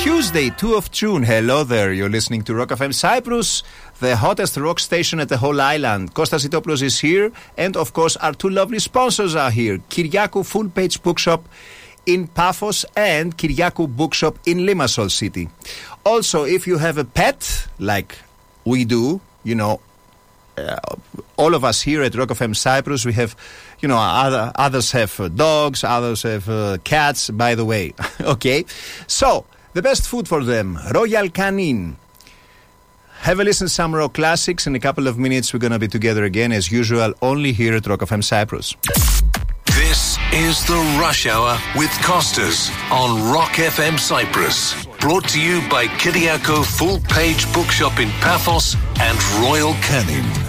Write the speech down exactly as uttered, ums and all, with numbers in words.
Tuesday, second of June. Hello there. You're listening to Rock F M Cyprus, the hottest rock station at the whole island. Kostas Sitopoulos is here, and of course, our two lovely sponsors are here: Kyriakou Full Page Bookshop in Paphos and Kyriakou Bookshop in Limassol City. Also, if you have a pet, like we do, you know, uh, all of us here at Rock F M Cyprus, we have, you know, other, others have uh, dogs, others have uh, cats, by the way. Okay? So, the best food for them, Royal Canin. Have a listen to some rock classics. In a couple of minutes, we're going to be together again, as usual, only here at Rock F M Cyprus. This is the Rush Hour with Costas on Rock F M Cyprus. Brought to you by Kyriakou Full Page Bookshop in Paphos and Royal Canin.